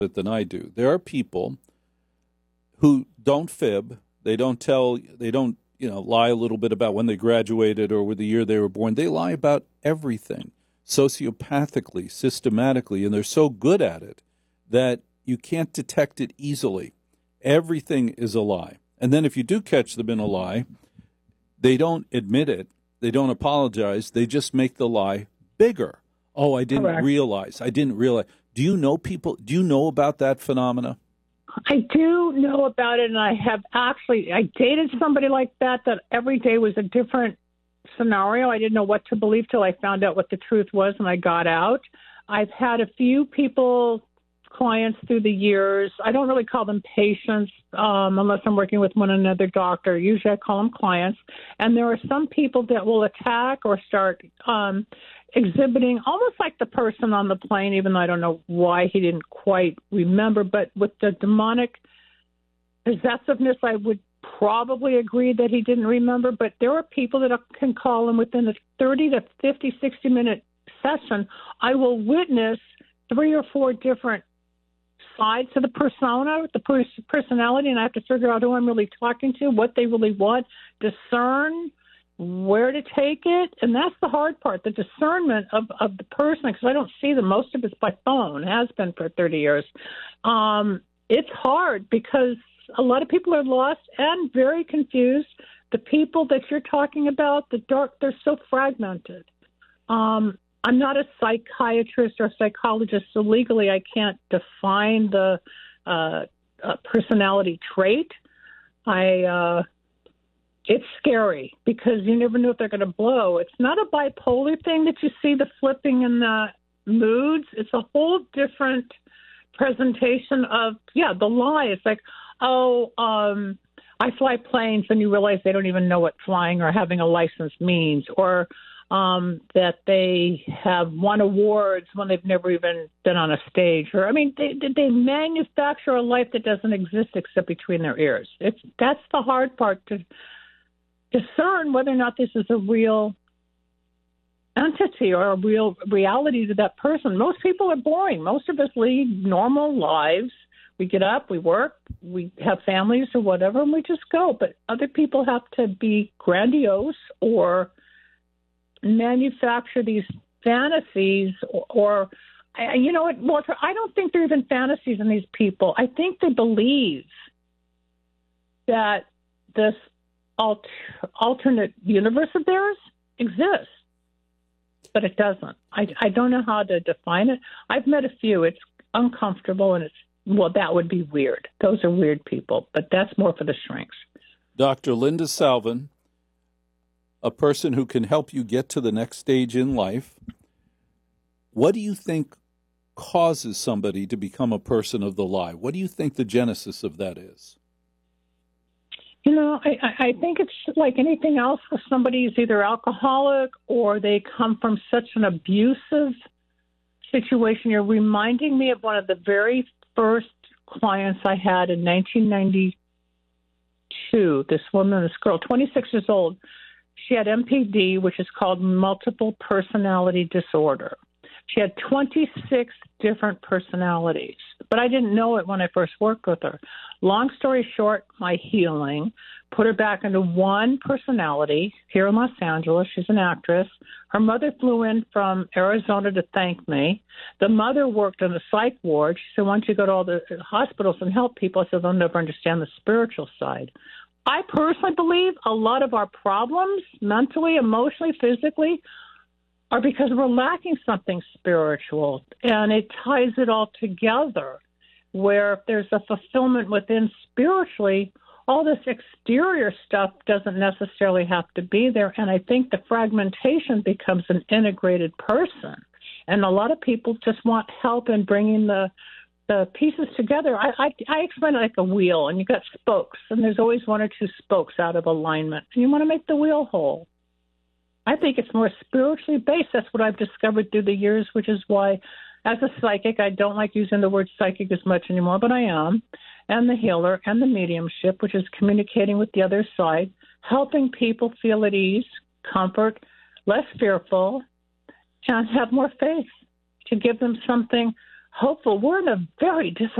it than I do. There are people who don't fib. They don't lie a little bit about when they graduated or with the year they were born. They lie about everything, sociopathically, systematically, and they're so good at it that you can't detect it easily. Everything is a lie. And then if you do catch them in a lie, they don't admit it. They don't apologize. They just make the lie bigger. Oh, I didn't Correct. realize. Do you know people? Do you know about that phenomena? I do know about it, and I dated somebody like that every day was a different scenario. I didn't know what to believe till I found out what the truth was, and I got out. I've had a few clients through the years. I don't really call them patients unless I'm working with one another doctor. Usually I call them clients. And there are some people that will attack or start exhibiting almost like the person on the plane, even though I don't know why he didn't quite remember. But with the demonic possessiveness, I would probably agree that he didn't remember. But there are people that can call him within a 30 to 50, 60-minute session. I will witness 3 or 4 different sides to the persona, the personality, and I have to figure out who I'm really talking to, what they really want, discern where to take it. And that's the hard part, the discernment of the person, because I don't see them. Most of it's by phone, has been for 30 years. It's hard because a lot of people are lost and very confused. The people that you're talking about, they're so fragmented. I'm not a psychiatrist or psychologist, so legally I can't define the personality trait. It's scary because you never know if they're going to blow. It's not a bipolar thing that you see the flipping in the moods. It's a whole different presentation of, the lie. It's like, I fly planes, and you realize they don't even know what flying or having a license means, or that they have won awards when they've never even been on a stage. Or, they manufacture a life that doesn't exist except between their ears. That's the hard part, to discern whether or not this is a real entity or a real reality to that person. Most people are boring. Most of us lead normal lives. We get up, we work, we have families or whatever, and we just go. But other people have to be grandiose or manufacture these fantasies or you know what, Walter, I don't think there are even fantasies in these people. I think they believe that this alternate universe of theirs exists, but it doesn't. I don't know how to define it. I've met a few. It's uncomfortable, and that would be weird. Those are weird people, but that's more for the shrinks. Dr. Linda Salvin, a person who can help you get to the next stage in life. What do you think causes somebody to become a person of the lie? What do you think the genesis of that is? I think it's like anything else. If somebody is either alcoholic or they come from such an abusive situation. You're reminding me of one of the very first clients I had in 1992. This girl, 26 years old. She had MPD, which is called multiple personality disorder. She had 26 different personalities, but I didn't know it when I first worked with her. Long story short, my healing put her back into one personality here in Los Angeles. She's an actress. Her mother flew in from Arizona to thank me. The mother worked in the psych ward. She said, why don't you go to all the hospitals and help people? I said, they'll never understand the spiritual side. I personally believe a lot of our problems, mentally, emotionally, physically, are because we're lacking something spiritual, and it ties it all together, where if there's a fulfillment within spiritually, all this exterior stuff doesn't necessarily have to be there, and I think the fragmentation becomes an integrated person, and a lot of people just want help in bringing the pieces together. I explain it like a wheel, and you've got spokes, and there's always one or two spokes out of alignment, and you want to make the wheel whole. I think it's more spiritually based. That's what I've discovered through the years, which is why, as a psychic, I don't like using the word psychic as much anymore, but I am, and the healer and the mediumship, which is communicating with the other side, helping people feel at ease, comfort, less fearful, and have more faith, to give them something hopeful. We're in a very